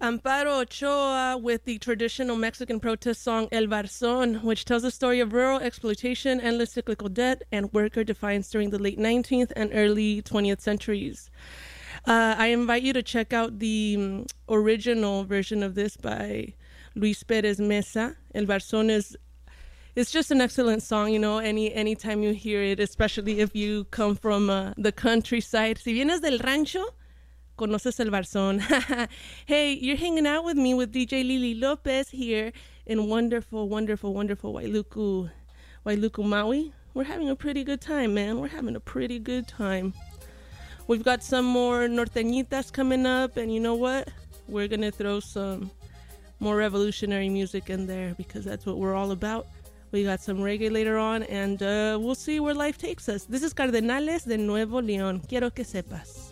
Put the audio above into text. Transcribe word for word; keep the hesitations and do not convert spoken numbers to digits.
Amparo Ochoa with the traditional Mexican protest song El Barzón, which tells the story of rural exploitation, endless cyclical debt, and worker defiance during the late nineteenth and early twentieth centuries. Uh, I invite you to check out the um, original version of this by Luis Perez Mesa. El Barzón is it's just an excellent song, you know, any anytime you hear it, especially if you come from uh, the countryside. Si vienes del rancho, conoces el Barzón. Hey, you're hanging out with me with D J Lily Lopez here in wonderful, wonderful, wonderful Wailuku, Wailuku, Maui. We're having a pretty good time, man. We're having a pretty good time. We've got some more norteñitas coming up, and you know what? We're going to throw some more revolutionary music in there because that's what we're all about. We got some reggae later on, and uh, we'll see where life takes us. This is Cardenales de Nuevo León. Quiero que sepas.